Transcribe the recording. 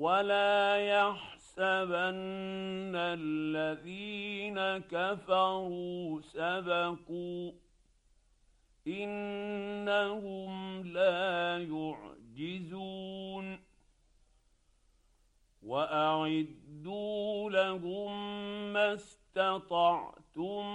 ولا يحسبن الذين كفروا سبقوا إنهم لا يعجزون وأعدوا لهم ما استطعتم